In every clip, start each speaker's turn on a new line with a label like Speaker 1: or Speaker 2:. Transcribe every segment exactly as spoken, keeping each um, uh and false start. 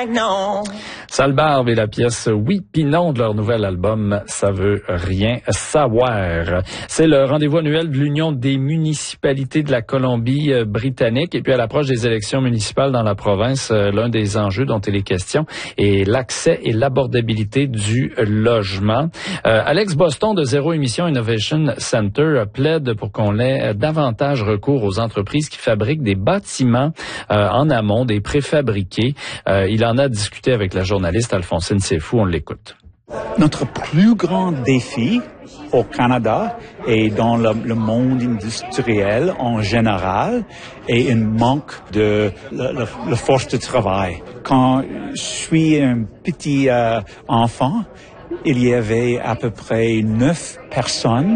Speaker 1: like no.
Speaker 2: Sale Barbe et la pièce Oui pis non de leur nouvel album Ça veut rien savoir. C'est le rendez-vous annuel de l'Union des municipalités de la Colombie-Britannique. Et puis à l'approche des élections municipales dans la province, l'un des enjeux dont il est question est l'accès et l'abordabilité du logement. Euh, Alex Boston de Zero Emission Innovation Center plaide pour qu'on ait davantage recours aux entreprises qui fabriquent des bâtiments euh, en amont, des préfabriqués. Euh, il en a discuté avec la journaliste Alphonsine Seyfou, on l'écoute.
Speaker 3: Notre plus grand défi au Canada et dans le, le monde industriel en général est un manque de la, la, la force de travail. Quand je suis un petit euh, enfant, il y avait à peu près neuf personnes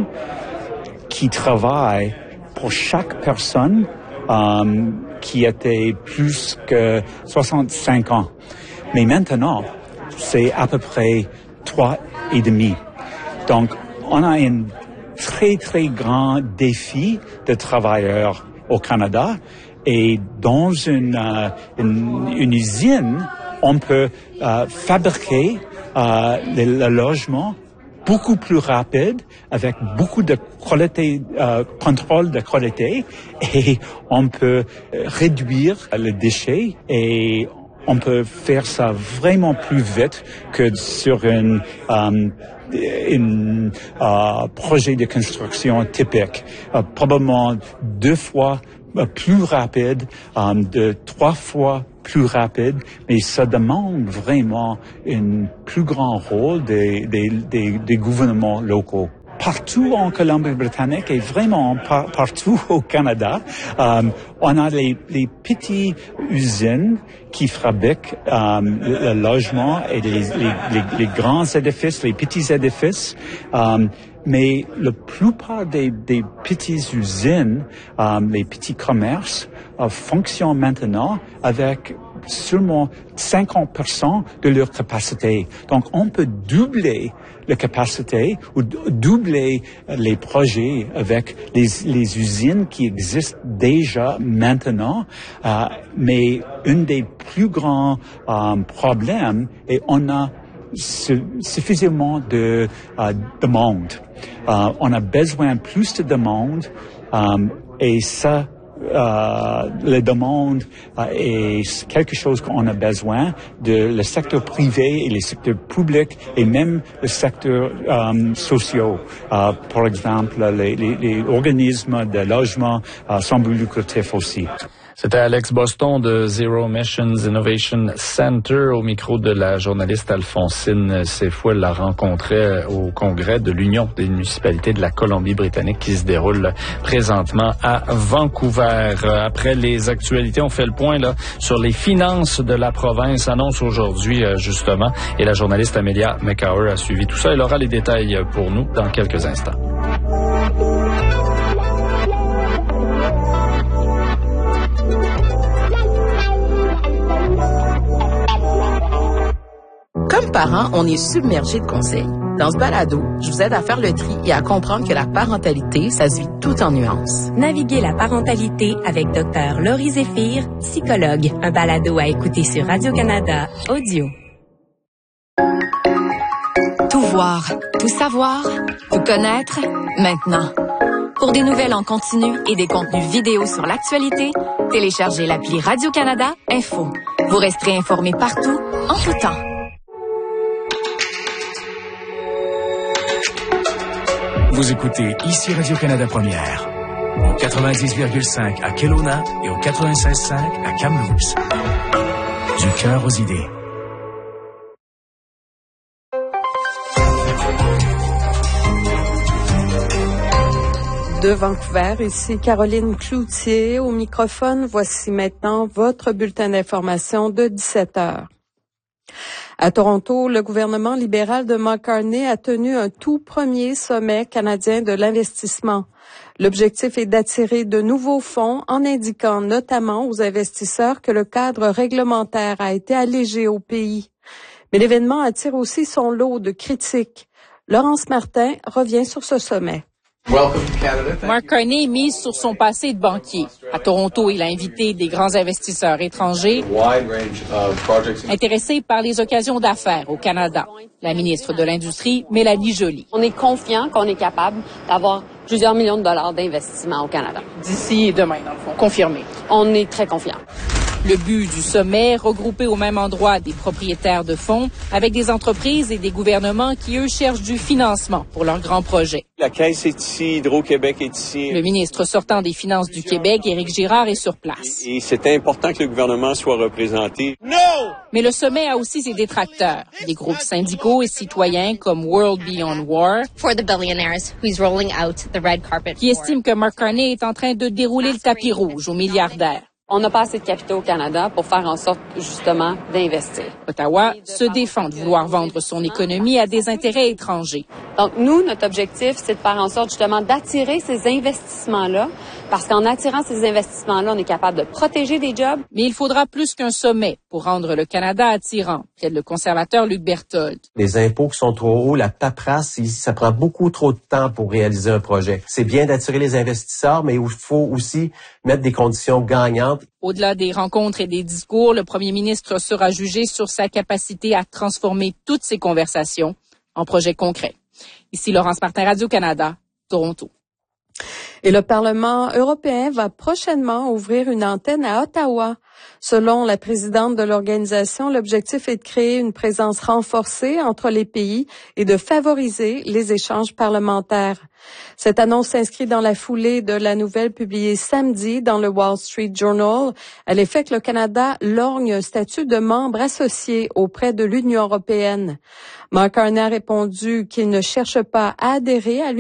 Speaker 3: qui travaillent pour chaque personne euh, qui était plus que soixante-cinq ans. Mais maintenant, c'est à peu près trois et demi. Donc, on a un très, très grand défi de travailleurs au Canada. Et dans une, euh, une, une usine, on peut euh, fabriquer euh, le, le logement beaucoup plus rapide, avec beaucoup de qualité, euh, contrôle de qualité, et on peut réduire le déchet et on peut faire ça vraiment plus vite que sur un um, un uh, projet de construction typique. Uh, probablement deux fois uh, plus rapide, um, de trois fois plus rapide, mais ça demande vraiment un plus grand rôle des, des, des, des gouvernements locaux. Partout en Colombie-Britannique et vraiment par, partout au Canada, um, on a les, les petites usines qui fabriquent um, le, le logement et les, les, les, les grands édifices, les petits édifices. Um, mais la plupart des, des petites usines, um, les petits commerces, uh, fonctionnent maintenant avec seulement cinquante pour cent de leur capacité. Donc, on peut doubler la capacité ou doubler les projets avec les, les usines qui existent déjà maintenant. Euh, mais un des plus grands euh, problèmes est on a su, suffisamment de euh, demande. Euh, on a besoin plus de demande euh, et ça Euh, la demande euh, est quelque chose qu'on a besoin de le secteur privé et le secteur public et même le secteur euh, social. Euh, par exemple, les, les, les organismes de logement euh, sont lucratifs aussi.
Speaker 2: C'était Alex Boston de Zero Emissions Innovation Center au micro de la journaliste Alphonsine Seyfou. Elle l'a rencontré au congrès de l'Union des municipalités de la Colombie-Britannique qui se déroule présentement à Vancouver. Après les actualités, on fait le point là sur les finances de la province. Annonce aujourd'hui justement et la journaliste Amelia McCower a suivi tout ça. Elle aura les détails pour nous dans quelques instants.
Speaker 4: Comme parents, on est submergé de conseils. Dans ce balado, je vous aide à faire le tri et à comprendre que la parentalité, ça se vit tout en nuances.
Speaker 5: Naviguez la parentalité avec Dr Laurie Zéphir, psychologue. Un balado à écouter sur Radio-Canada Audio.
Speaker 6: Tout voir, tout savoir, tout connaître, maintenant. Pour des nouvelles en continu et des contenus vidéo sur l'actualité, téléchargez l'appli Radio-Canada Info. Vous resterez informés partout, en tout temps.
Speaker 7: Vous écoutez ici Radio-Canada Première, au quatre-vingt-dix virgule cinq à Kelowna et au quatre-vingt-seize virgule cinq à Kamloops. Du cœur aux idées.
Speaker 8: De Vancouver, ici Caroline Cloutier au microphone. Voici maintenant votre bulletin d'information de dix-sept heures. À Toronto, le gouvernement libéral de Mark Carney a tenu un tout premier sommet canadien de l'investissement. L'objectif est d'attirer de nouveaux fonds en indiquant notamment aux investisseurs que le cadre réglementaire a été allégé au pays. Mais l'événement attire aussi son lot de critiques. Laurence Martin revient sur ce sommet.
Speaker 1: Mark Carney mise sur son passé de banquier. À Toronto, il a invité des grands investisseurs étrangers intéressés par les occasions d'affaires au Canada. La ministre de l'Industrie, Mélanie Joly.
Speaker 9: On est confiant qu'on est capable d'avoir plusieurs millions de dollars d'investissement au Canada.
Speaker 1: D'ici et demain, dans le fond, confirmé.
Speaker 9: On est très confiant.
Speaker 1: Le but du sommet, regrouper au même endroit des propriétaires de fonds avec des entreprises et des gouvernements qui, eux, cherchent du financement pour leurs grands projets.
Speaker 10: La Caisse est ici, Hydro-Québec est ici.
Speaker 1: Le ministre sortant des Finances du Québec, Éric Girard, est sur place.
Speaker 10: Et c'était important que le gouvernement soit représenté.
Speaker 1: Non! Mais le sommet a aussi ses détracteurs. Des groupes syndicaux et citoyens comme World Beyond War,
Speaker 11: For the billionaires who's rolling out the red carpet
Speaker 1: qui estiment que Mark Carney est en train de dérouler le tapis rouge aux milliardaires.
Speaker 9: On n'a pas assez de capitaux au Canada pour faire en sorte, justement, d'investir.
Speaker 1: Ottawa se défend de vouloir vendre son économie à des intérêts étrangers.
Speaker 9: Donc, nous, notre objectif, c'est de faire en sorte, justement, d'attirer ces investissements-là, parce qu'en attirant ces investissements-là, on est capable de protéger des jobs.
Speaker 1: Mais il faudra plus qu'un sommet pour rendre le Canada attirant, plaide le conservateur Luc Berthold.
Speaker 12: Les impôts qui sont trop hauts, la paperasse, ça prend beaucoup trop de temps pour réaliser un projet. C'est bien d'attirer les investisseurs, mais il faut aussi mettre des conditions gagnantes.
Speaker 1: Au-delà des rencontres et des discours, le premier ministre sera jugé sur sa capacité à transformer toutes ces conversations en projets concrets. Ici Laurence Martin, Radio-Canada, Toronto.
Speaker 8: Et le Parlement européen va prochainement ouvrir une antenne à Ottawa. Selon la présidente de l'organisation, l'objectif est de créer une présence renforcée entre les pays et de favoriser les échanges parlementaires. Cette annonce s'inscrit dans la foulée de la nouvelle publiée samedi dans le Wall Street Journal à l'effet que le Canada lorgne un statut de membre associé auprès de l'Union européenne. Mark Carney a répondu qu'il ne cherche pas à adhérer à l'Union